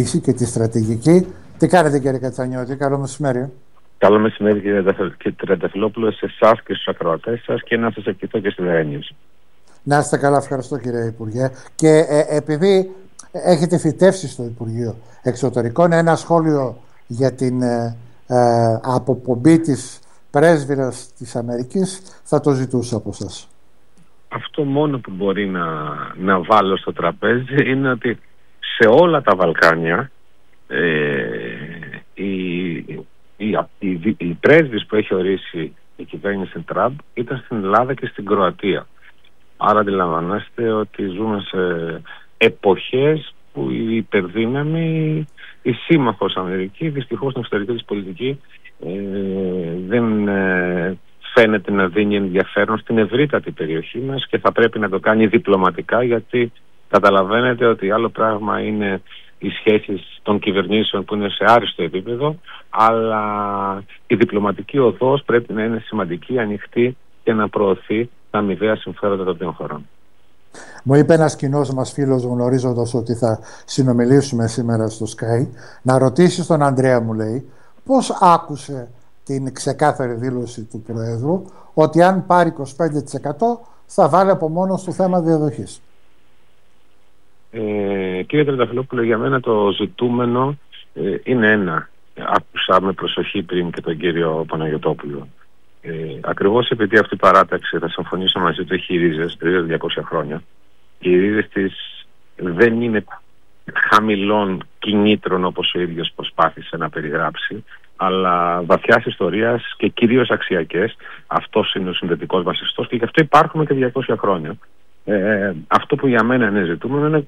προσέγγιση και τη στρατηγική. Τι κάνετε, κύριε Κατσανιώτη? Καλό μεσημέρι. Καλό μεσημέρι, κύριε Τρενταφυλόπουλο, σε εσάς και στους ακροατές σας, και να σας ευχηθώ και στην Ρένιους. Να είστε καλά, ευχαριστώ, κύριε Υπουργέ. Και επειδή έχετε φυτεύσει στο Υπουργείο Εξωτερικών ένα σχόλιο για την αποπομπή της πρέσβυρας της Αμερικής, θα το ζητούσα από σας. Αυτό μόνο που μπορεί να βάλω στο τραπέζι είναι ότι σε όλα τα Βαλκάνια οι πρέσβεις που έχει ορίσει η κυβέρνηση Τραμπ ήταν στην Ελλάδα και στην Κροατία. Άρα αντιλαμβάνεστε ότι ζούμε σε εποχές που η υπερδύναμη, η σύμμαχος Αμερική, δυστυχώς στην εξωτερική της πολιτική δεν φαίνεται να δίνει ενδιαφέρον στην ευρύτατη περιοχή μας, και θα πρέπει να το κάνει διπλωματικά, γιατί καταλαβαίνετε ότι άλλο πράγμα είναι οι σχέσεις των κυβερνήσεων που είναι σε άριστο επίπεδο, αλλά η διπλωματική οδός πρέπει να είναι σημαντική, ανοιχτή και να προωθεί τα αμοιβαία συμφέροντα των δύο χωρών. Μου είπε ένας κοινός μας φίλος, γνωρίζοντας ότι θα συνομιλήσουμε σήμερα στο Sky, να ρωτήσει τον Ανδρέα, μου λέει, πώς άκουσε την ξεκάθαρη δήλωση του Προέδρου ότι αν πάρει 25% θα βάλει από μόνο στο θέμα διαδοχής. Κύριε Τρενταφυλόπουλο, για μένα το ζητούμενο είναι ένα. Άκουσα με προσοχή πριν και τον κύριο Παναγιωτόπουλο. Ακριβώς επειδή αυτή η παράταξη, θα συμφωνήσω μαζί του, έχει ρίζες 200 χρόνια, και οι ρίζες της δεν είναι χαμηλών κινήτρων όπως ο ίδιος προσπάθησε να περιγράψει, αλλά βαθιάς ιστορίας και κυρίως αξιακές. Αυτός είναι ο συνδετικός μας ιστός, και γι' αυτό υπάρχουμε και 200 χρόνια. Αυτό που για μένα είναι ζητούμενο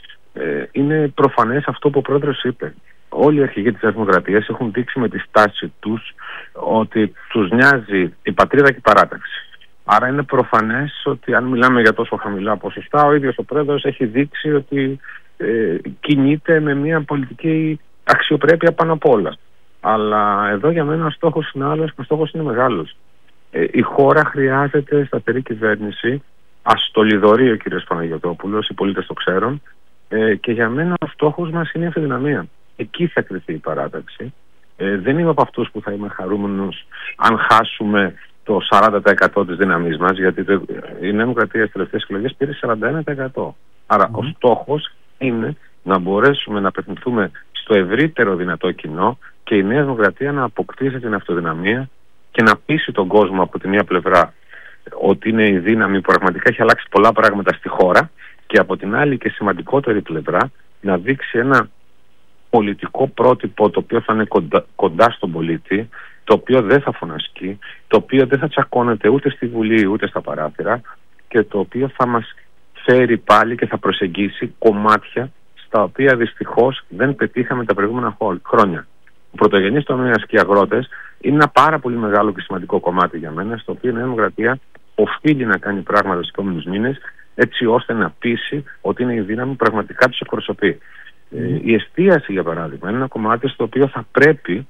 είναι προφανές αυτό που ο πρόεδρος είπε. Όλοι οι αρχηγοί της Δημοκρατίας έχουν δείξει με τη στάση τους ότι τους νοιάζει η πατρίδα και η παράταξη. Άρα είναι προφανές ότι αν μιλάμε για τόσο χαμηλά ποσοστά, ο ίδιος ο πρόεδρος έχει δείξει ότι κινείται με μια πολιτική αξιοπρέπεια πάνω απ' όλα. Αλλά εδώ για μένα ο στόχος είναι άλλος, και ο στόχος είναι μεγάλος. Η χώρα χρειάζεται σταθερή κυβέρνηση. Ας το λιδωρεί ο κ. Παναγιωτόπουλος, οι πολίτες το ξέρουν, και για μένα ο στόχος μας είναι η αυτοδυναμία. Εκεί θα κριθεί η παράταξη. Δεν είμαι από αυτούς που θα είμαι χαρούμενος αν χάσουμε το 40% της δύναμής μας, γιατί η Νέα Δημοκρατία στις τελευταίες εκλογές πήρε 41%. Άρα ο στόχος είναι να μπορέσουμε να απευθυνθούμε στο ευρύτερο δυνατό κοινό και η Νέα Δημοκρατία να αποκτήσει την αυτοδυναμία και να πείσει τον κόσμο από τη μία πλευρά ότι είναι η δύναμη που πραγματικά έχει αλλάξει πολλά πράγματα στη χώρα, και από την άλλη και σημαντικότερη πλευρά να δείξει ένα πολιτικό πρότυπο το οποίο θα είναι κοντά στον πολίτη, το οποίο δεν θα φωνασκεί, το οποίο δεν θα τσακώνεται ούτε στη Βουλή ούτε στα παράθυρα, και το οποίο θα μας φέρει πάλι και θα προσεγγίσει κομμάτια στα οποία δυστυχώς δεν πετύχαμε τα προηγούμενα χρόνια. Ο πρωτογενής τομέας και οι αγρότες είναι ένα πάρα πολύ μεγάλο και σημαντικό κομμάτι για μένα, στο οποίο η Νέα Δημοκρατία οφείλει να κάνει πράγματα στους επόμενους μήνες, έτσι ώστε να πείσει ότι είναι η δύναμη που πραγματικά τους εκπροσωπεί. Η εστίαση, για παράδειγμα, είναι ένα κομμάτι στο οποίο θα πρέπει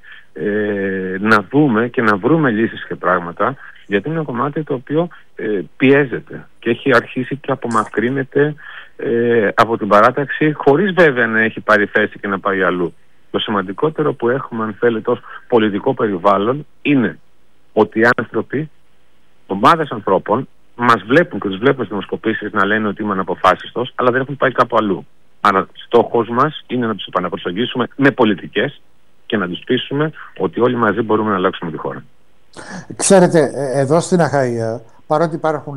να δούμε και να βρούμε λύσεις και πράγματα, γιατί είναι ένα κομμάτι το οποίο πιέζεται και έχει αρχίσει και απομακρύνεται από την παράταξη, χωρίς βέβαια να έχει πάρει θέση και να πάει αλλού. Το σημαντικότερο που έχουμε, αν θέλετε, ως πολιτικό περιβάλλον είναι ότι οι άνθρωποι, ομάδες ανθρώπων, μας βλέπουν και τους βλέπουν στις δημοσκοπήσεις να λένε ότι είμαι αναποφάσιστος, αλλά δεν έχουν πάει κάπου αλλού. Άρα στόχος μας είναι να τους επαναπροσεγγίσουμε με πολιτικές και να τους πείσουμε ότι όλοι μαζί μπορούμε να αλλάξουμε τη χώρα. Ξέρετε, εδώ στην Αχαΐα, παρότι υπάρχουν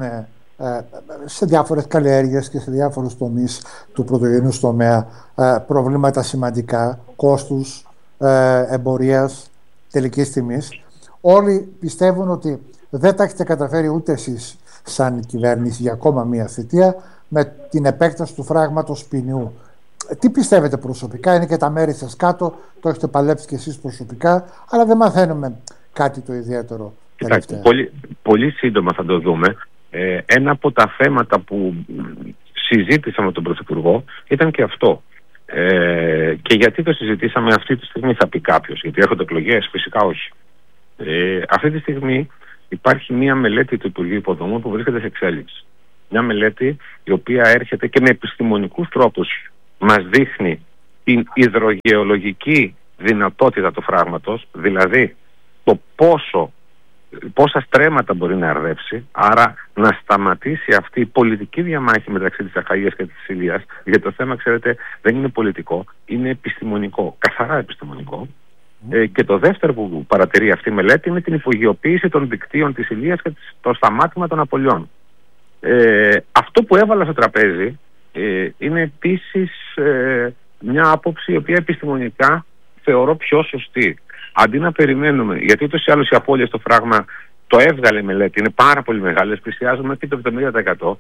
σε διάφορες καλλιέργειες και σε διάφορους τομείς του πρωτογενούς τομέα προβλήματα σημαντικά κόστους, εμπορίας, τελικής τιμής, όλοι πιστεύουν ότι δεν τα έχετε καταφέρει ούτε εσείς σαν κυβέρνηση για ακόμα μία θητεία με την επέκταση του φράγματος ποινιού. Τι πιστεύετε προσωπικά? Είναι και τα μέρη σας κάτω, το έχετε παλέψει και εσείς προσωπικά, αλλά δεν μαθαίνουμε κάτι το ιδιαίτερο. Κοιτάξτε, πολύ σύντομα θα το δούμε. Ένα από τα θέματα που συζήτησα με τον Πρωθυπουργό ήταν και αυτό. Και γιατί το συζητήσαμε αυτή τη στιγμή, θα πει κάποιος? Γιατί έρχονται εκλογές? Φυσικά όχι. Αυτή τη στιγμή υπάρχει μία μελέτη του Υπουργείου Υποδομών που βρίσκεται σε εξέλιξη. Μια μελέτη η οποία έρχεται και με επιστημονικούς τρόπους μας δείχνει την υδρογεολογική δυνατότητα του φράγματος, δηλαδή το πόσα στρέμματα μπορεί να αρδεύσει, άρα να σταματήσει αυτή η πολιτική διαμάχη μεταξύ της Αχαΐας και της Ηλίας, γιατί το θέμα, ξέρετε, δεν είναι πολιτικό, είναι επιστημονικό, καθαρά επιστημονικό. Και το δεύτερο που παρατηρεί αυτή η μελέτη είναι την υπογειοποίηση των δικτύων της Ηλίας και το σταμάτημα των απολειών. Αυτό που έβαλα στο τραπέζι είναι επίσης μια άποψη η οποία επιστημονικά θεωρώ πιο σωστή. Αντί να περιμένουμε, γιατί ούτως ή άλλως οι απώλειες στο φράγμα το έβγαλε η μελέτη, είναι πάρα πολύ μεγάλες, πλησιάζουν μέχρι το 70%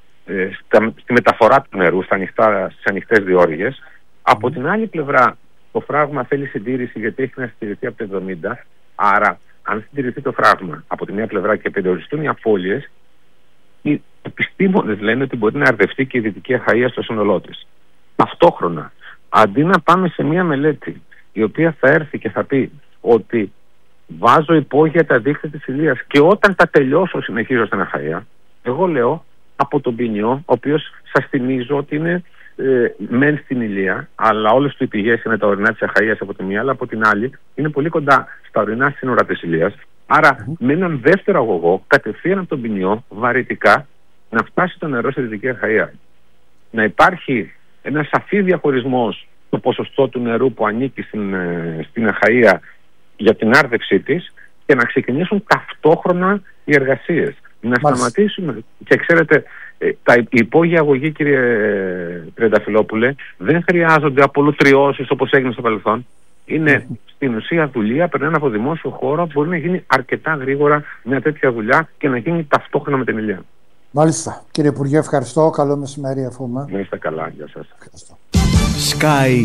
στη μεταφορά του νερού στις ανοιχτές διόρυγες. Από την άλλη πλευρά, το φράγμα θέλει συντήρηση γιατί έχει να συντηρηθεί από το 70%. Άρα, αν συντηρηθεί το φράγμα από τη μία πλευρά και περιοριστούν οι απώλειες, οι επιστήμονες λένε ότι μπορεί να αρδευτεί και η Δυτική Αχαΐα στο σύνολό της. Ταυτόχρονα, αντί να πάμε σε μία μελέτη η οποία θα έρθει και θα πει ότι βάζω υπόγεια τα δίκτυα της Ηλίας και όταν τα τελειώσω συνεχίζω στην Αχαΐα, εγώ λέω από τον ποινιό, ο οποίος σας θυμίζω ότι είναι μεν στην Ηλία, αλλά όλες του οι πηγές είναι τα ορεινά της Αχαΐας από τη μία, αλλά από την άλλη είναι πολύ κοντά στα ορεινά σύνορα της Ηλίας. Άρα με έναν δεύτερο αγωγό κατευθείαν από τον ποινιό βαρυτικά να φτάσει το νερό στη Δυτική Αχαΐα. Να υπάρχει ένα σαφή διαχωρισμός το ποσοστό του νερού που ανήκει στην Αχαΐα για την άρδευσή της και να ξεκινήσουν ταυτόχρονα οι εργασίες. Να σταματήσουμε. Και ξέρετε, οι υπόγειοι αγωγοί, κύριε Τριανταφυλόπουλε, δεν χρειάζονται απολυτριώσεις όπως έγινε στο παρελθόν. Είναι στην ουσία δουλεία, περνάνε από δημόσιο χώρο, μπορεί να γίνει αρκετά γρήγορα μια τέτοια δουλειά και να γίνει ταυτόχρονα με την Ηλία. Μάλιστα. Κύριε Υπουργέ, ευχαριστώ. Καλό μεσημέρι, εύχομαι. Να είστε καλά. Γεια σας. Ευχαριστώ. Sky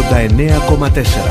89,4.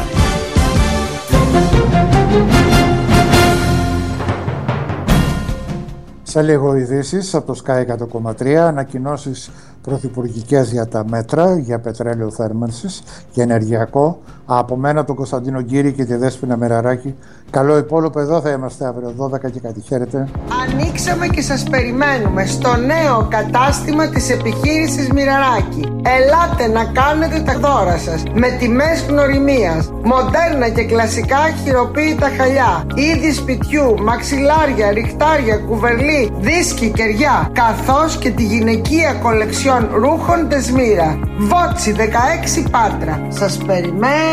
Σε λίγο ειδήσεις από το Sky 100,3, ανακοινώσεις πρωθυπουργικές για τα μέτρα για πετρέλαιο θέρμανσης και ενεργειακό. Από μένα τον Κωνσταντίνο Γκύρη και τη Δέσποινα Μεραράκη. Καλό υπόλοιπο, εδώ θα είμαστε αύριο 12 και κάτι. Χαίρετε. Ανοίξαμε και σας περιμένουμε στο νέο κατάστημα της επιχείρησης Μεραράκη. Ελάτε να κάνετε τα δώρα σας με τιμές γνωριμίας, μοντέρνα και κλασικά χειροποίητα χαλιά, είδη σπιτιού, μαξιλάρια, ριχτάρια, κουβερλί, δίσκοι, κεριά, καθώς και τη γυναικεία κολεξιόν ρούχων Τεσμύρα. Βότσι 16 Πάτρα. Σας περιμένω.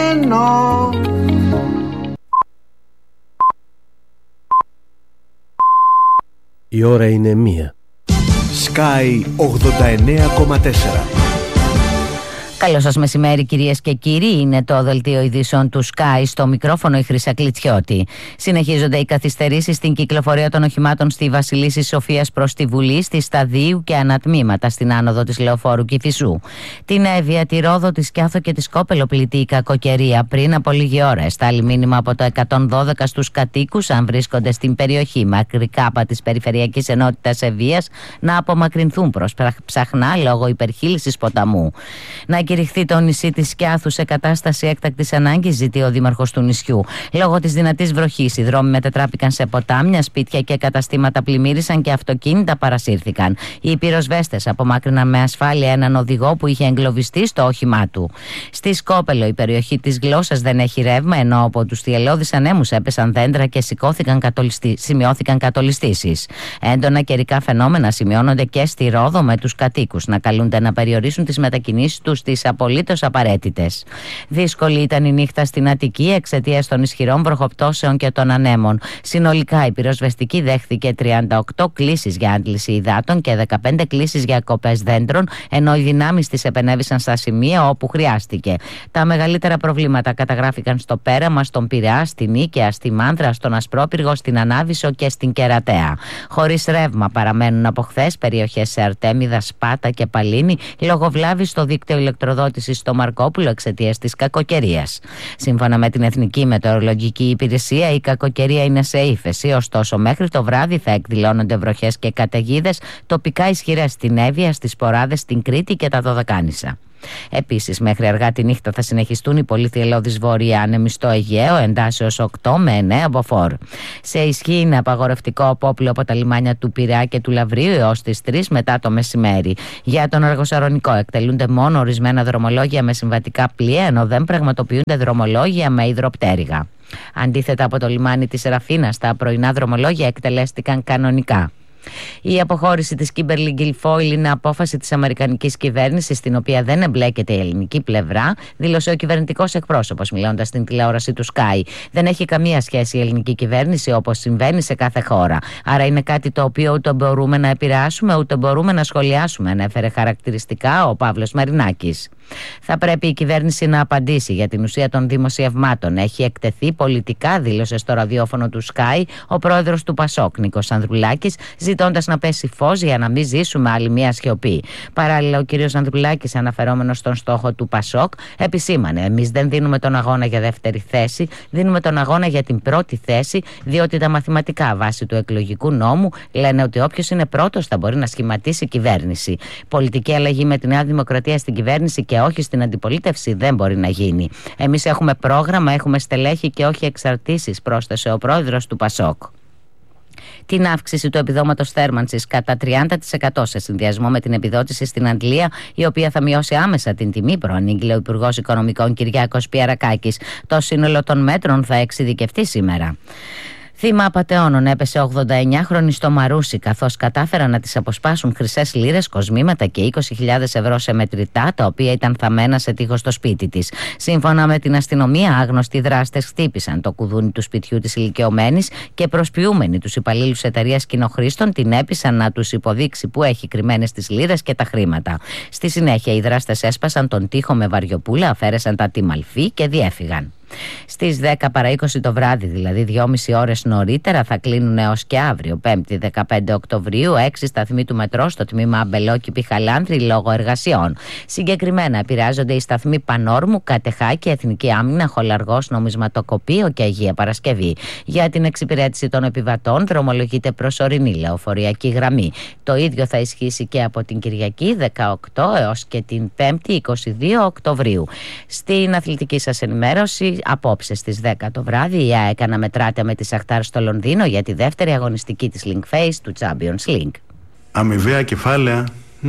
Η ώρα είναι 1. Sky 89,4. Καλό σας μεσημέρι, κυρίες και κύριοι. Είναι το δελτίο ειδήσεων του Sky, στο μικρόφωνο η Χρύσα Κλιτσιώτη. Συνεχίζονται οι καθυστερήσεις στην κυκλοφορία των οχημάτων στη Βασιλίσσης Σοφίας προς τη Βουλή, στη Σταδίου και ανατμήματα στην άνοδο της Λεωφόρου Κηφισού. Την Εύβοια, τη Ρόδο, τη Σκιάθο και τη Σκόπελο πληττεί η κακοκαιρία. Πριν από λίγη ώρα εστάλει μήνυμα από το 112 στους κατοίκους, αν βρίσκονται στην περιοχή Μακρικάπα της Περιφερειακής Ενότητας Ευβοίας, να απομακρυνθούν προς Ψαχνά λόγω υπερχείλησης ποταμού. Να κηρυχθεί το νησί της Σκιάθου σε κατάσταση έκτακτης ανάγκης, ζητεί ο δήμαρχος του νησιού. Λόγω της δυνατής βροχής, οι δρόμοι μετατράπηκαν σε ποτάμια, σπίτια και καταστήματα πλημμύρισαν και αυτοκίνητα παρασύρθηκαν. Οι πυροσβέστες απομάκρυναν με ασφάλεια έναν οδηγό που είχε εγκλωβιστεί στο όχημά του. Στη Σκόπελο, η περιοχή της Γλώσσας δεν έχει ρεύμα, ενώ από τους θυελλώδεις ανέμους έπεσαν δέντρα και σημειώθηκαν κατολιστήσεις. Έντονα καιρικά φαινόμενα σημειώνονται και στη Ρόδο, με τους κατοίκους να καλούνται να περιορίσουν τις μετακινήσεις τους στις απολύτως απαραίτητες. Δύσκολη ήταν η νύχτα στην Αττική εξαιτίας των ισχυρών βροχοπτώσεων και των ανέμων. Συνολικά η πυροσβεστική δέχθηκε 38 κλήσεις για άντληση υδάτων και 15 κλήσεις για κοπές δέντρων, ενώ οι δυνάμεις της επενέβησαν στα σημεία όπου χρειάστηκε. Τα μεγαλύτερα προβλήματα καταγράφηκαν στο Πέραμα, στον Πειραιά, στην Νίκαια, στη Μάνδρα, στον Ασπρόπυργο, στην Ανάβησο και στην Κερατέα. Χωρίς ρεύμα παραμένουν από χθες περιοχές σε Αρτέμιδα, Σπάτα και Παλίνη, λόγω βλάβης στο δίκτυο ηλεκτροδότησης στο Μαρκόπουλο εξαιτίας της κακοκαιρίας. Σύμφωνα με την Εθνική Μετεωρολογική Υπηρεσία, η κακοκαιρία είναι σε ύφεση, ωστόσο μέχρι το βράδυ θα εκδηλώνονται βροχές και καταιγίδες, τοπικά ισχυρές στην Εύβοια, στις Ποράδες, στην Κρήτη και τα Δωδεκάνησα. Επίσης, μέχρι αργά τη νύχτα θα συνεχιστούν οι πολύ θυελλώδεις βόρειοι άνεμοι στο Αιγαίο, εντάσσεως 8 με 9 μποφόρ. Σε ισχύ είναι απαγορευτικό απόπλοιο από τα λιμάνια του Πειραιά και του Λαβρίου έως τις 3 μετά το μεσημέρι. Για τον Αργοσαρονικό εκτελούνται μόνο ορισμένα δρομολόγια με συμβατικά πλοία, ενώ δεν πραγματοποιούνται δρομολόγια με υδροπτέρυγα. Αντίθετα, από το λιμάνι της Ραφίνας, τα πρωινά δρομολόγια εκτελέστηκαν κανονικά. Η αποχώρηση της Kimberly Guilfoyle είναι απόφαση της αμερικανικής κυβέρνησης, στην οποία δεν εμπλέκεται η ελληνική πλευρά, δήλωσε ο κυβερνητικός εκπρόσωπος μιλώντας στην τηλεόραση του Sky. Δεν έχει καμία σχέση η ελληνική κυβέρνηση, όπως συμβαίνει σε κάθε χώρα. Άρα είναι κάτι το οποίο ούτε μπορούμε να επηρεάσουμε ούτε μπορούμε να σχολιάσουμε, ανέφερε χαρακτηριστικά ο Παύλος Μαρινάκης. Θα πρέπει η κυβέρνηση να απαντήσει για την ουσία των δημοσιευμάτων. Έχει εκτεθεί πολιτικά, δήλωσε στο ραδιόφωνο του Sky ο πρόεδρος του Πασόκ, Νίκος Ανδρουλάκης, ζητώντας να πέσει φως για να μην ζήσουμε άλλη μια σιωπή. Παράλληλα, ο κύριος Ανδρουλάκης, αναφερόμενος στον στόχο του Πασόκ, επισήμανε: εμείς δεν δίνουμε τον αγώνα για δεύτερη θέση, δίνουμε τον αγώνα για την πρώτη θέση, διότι τα μαθηματικά βάσει του εκλογικού νόμου λένε ότι όποιος είναι πρώτος θα μπορεί να σχηματίσει κυβέρνηση. Πολιτική αλλαγή με τη Νέα Δημοκρατία στην κυβέρνηση και όχι στην αντιπολίτευση δεν μπορεί να γίνει. Εμείς έχουμε πρόγραμμα, έχουμε στελέχη και όχι εξαρτήσεις, πρόσθεσε ο πρόεδρος του Πασόκ. Την αύξηση του επιδόματος θέρμανσης κατά 30% σε συνδυασμό με την επιδότηση στην Αντλία, η οποία θα μειώσει άμεσα την τιμή, προανήγγειλε ο Υπουργός Οικονομικών Κυριάκος Πιερακάκης. Το σύνολο των μέτρων θα εξειδικευτεί σήμερα. Θύμα απατεώνων έπεσε 89χρονη στο Μαρούσι, καθώς κατάφεραν να της αποσπάσουν χρυσές λίρες, κοσμήματα και 20.000 ευρώ σε μετρητά, τα οποία ήταν θαμμένα σε τοίχο στο σπίτι της. Σύμφωνα με την αστυνομία, άγνωστοι δράστες χτύπησαν το κουδούνι του σπιτιού της ηλικιωμένης και προσποιούμενοι τους υπαλλήλους εταιρείας Κοινοχρήστων την έπεισαν να τους υποδείξει που έχει κρυμμένες τις λίρες και τα χρήματα. Στη συνέχεια, οι δράστες έσπασαν τον τοίχο με βαριοπούλα, αφαίρεσαν τα τιμαλφή και διέφυγαν. Στις 10 παρά 20 το βράδυ, δηλαδή 2,5 ώρες νωρίτερα, θα κλείνουν έως και αύριο, 5η 15 Οκτωβρίου, 6 σταθμοί του μετρό στο τμήμα Αμπελόκηπη Χαλάνδρη λόγω εργασιών. Συγκεκριμένα επηρεάζονται οι σταθμοί Πανόρμου, Κατεχάκη, Εθνική Άμυνα, Χολαργός, Νομισματοκοπείο και Αγία Παρασκευή. Για την εξυπηρέτηση των επιβατών δρομολογείται προσωρινή λεωφοριακή γραμμή. Το ίδιο θα ισχύσει και από την Κυριακή 18 έως και την 5η 22 Οκτωβρίου. Στην αθλητική σας ενημέρωση, απόψε στις 10 το βράδυ, η ΑΕΚ αναμετράται με τη Σαχτάρ στο Λονδίνο για τη δεύτερη αγωνιστική της Link Phase του Champions League. Αμοιβαία κεφάλαια.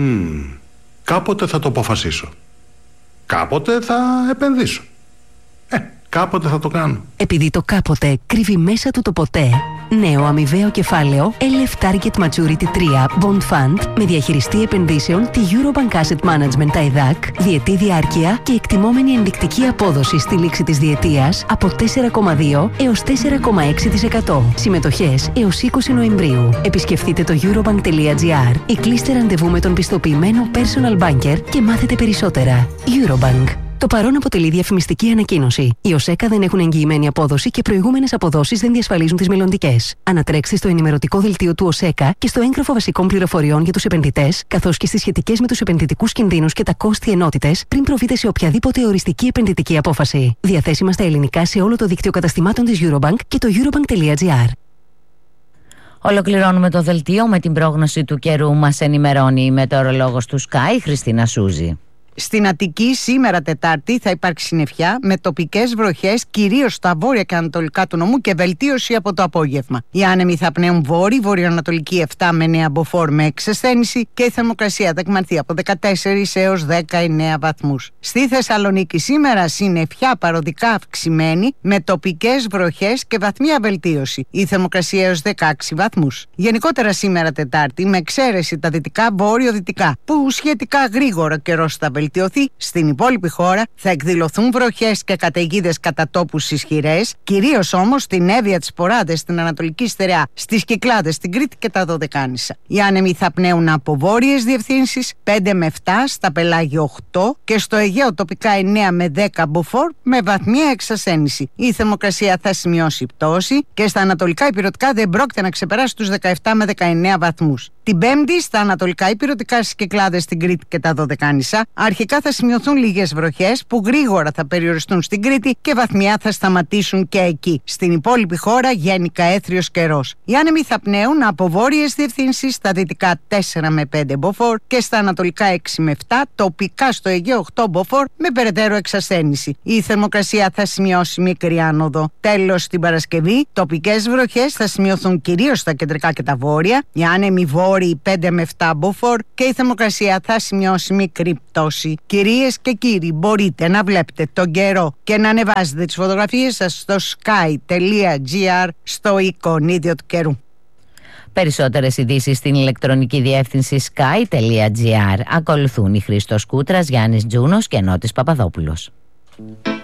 Κάποτε θα το αποφασίσω. Κάποτε θα επενδύσω. Κάποτε θα το κάνω. Επειδή το κάποτε κρύβει μέσα του το ποτέ, νέο αμοιβαίο κεφάλαιο LF Target Maturity 3 Bond Fund με διαχειριστή επενδύσεων τη Eurobank Asset Management ΤΑΙΔΑΚ, διετή διάρκεια και εκτιμόμενη ενδεικτική απόδοση στη λήξη της διετίας από 4,2 έως 4,6%. Συμμετοχές έως 20 Νοεμβρίου. Επισκεφτείτε το eurobank.gr ή κλείστε ραντεβού με τον πιστοποιημένο personal banker και μάθετε περισσότερα. Eurobank. Το παρόν αποτελεί διαφημιστική ανακοίνωση. Οι ΟΣΕΚΑ δεν έχουν εγγυημένη απόδοση και προηγούμενες αποδόσεις δεν διασφαλίζουν τις μελλοντικές. Ανατρέξτε στο ενημερωτικό δελτίο του ΟΣΕΚΑ και στο έγγραφο βασικών πληροφοριών για τους επενδυτές, καθώς και στις σχετικές με τους επενδυτικούς κινδύνους και τα κόστη ενότητες, πριν προβείτε σε οποιαδήποτε οριστική επενδυτική απόφαση. Διαθέσιμα στα ελληνικά σε όλο το δίκτυο καταστημάτων της Eurobank και το eurobank.gr. Ολοκληρώνουμε το δελτίο με την πρόγνωση του καιρού. Μας ενημερώνει η μετεωρολόγος του Sky, Χριστίνα Σούζη. Στην Αττική σήμερα Τετάρτη θα υπάρξει συννεφιά με τοπικές βροχές κυρίως στα βόρεια και ανατολικά του νομού και βελτίωση από το απόγευμα. Οι άνεμοι θα πνέουν βορειοανατολική 7 με 9 μποφόρ με εξασθένηση και η θερμοκρασία θα εκμανθεί από 14 έως 19 βαθμούς. Στη Θεσσαλονίκη σήμερα συννεφιά παροδικά αυξημένη με τοπικές βροχές και βαθμία βελτίωση. Η θερμοκρασία έως 16 βαθμούς. Γενικότερα σήμερα Τετάρτη με εξαίρεση τα δυτικά βόρειο-δυτικά που σχετικά γρήγορα καιρός θα βελτιωθεί. Στην υπόλοιπη χώρα θα εκδηλωθούν βροχές και καταιγίδες κατά τόπους ισχυρές, κυρίως όμως στην Εύβοια, τις Ποράδες, στην Ανατολική Στερεά, στις Κυκλάδες, στην Κρήτη και τα Δωδεκάνησα. Οι άνεμοι θα πνέουν από βόρειες διευθύνσεις 5 με 7, στα πελάγια 8 και στο Αιγαίο τοπικά 9 με 10 μποφόρ με βαθμία εξασθένηση. Η θερμοκρασία θα σημειώσει πτώση και στα ανατολικά υπηρετικά δεν πρόκειται να ξεπεράσει τους 17 με 19 βαθμούς. Την Πέμπτη, στα ανατολικά ηπειρωτικά Κυκλάδες στην Κρήτη και τα Δωδεκάνησα, αρχικά θα σημειωθούν λίγες βροχές που γρήγορα θα περιοριστούν στην Κρήτη και βαθμιά θα σταματήσουν και εκεί. Στην υπόλοιπη χώρα γενικά έθριος καιρός. Οι άνεμοι θα πνέουν από βόρειες διευθύνσεις, στα δυτικά 4 με 5 μποφόρ και στα ανατολικά 6 με 7, τοπικά στο Αιγαίο 8 μποφόρ με περαιτέρω εξασθένηση. Η θερμοκρασία θα σημειώσει μικρή άνοδο. Τέλος, την Παρασκευή, τοπικές βροχές θα σημειωθούν κυρίως στα κεντρικά και τα βόρεια. Οι άνεμοι βόρειοι 5 με 7 μποφόρ και η θερμοκρασία θα σημειώσει μικρή πτώση. Κυρίες και κύριοι, μπορείτε να βλέπετε τον καιρό και να ανεβάζετε τις φωτογραφίες σας στο sky.gr στο εικονίδιο του καιρού. Περισσότερες ειδήσεις στην ηλεκτρονική διεύθυνση sky.gr. Ακολουθούν η Χρήστος Κούτρας, Γιάννης Τζούνος και Νότης Παπαδόπουλος.